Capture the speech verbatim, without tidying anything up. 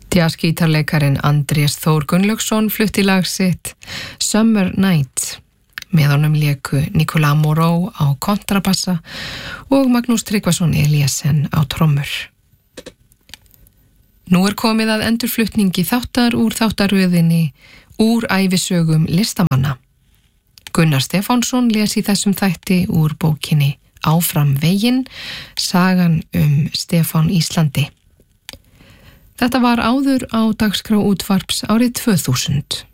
Jazzgítarleikarin Andrés Þór Gunnlaugsson flutti lag sitt Summer Night. Með honum léku Nicolas Moreau á kontrabassa og Magnús Tryggvason Eliassen á trommur. Nú er komið að endurflutningi þáttar úr þáttaröðinni Úr ævisögum listamanna. Gunnar Stefánsson les í þessum þætti úr bókinni Áfram veginn, sagan um Stefán Íslandi. Þetta var áður á dagskrá útvarps árið tvö þúsund.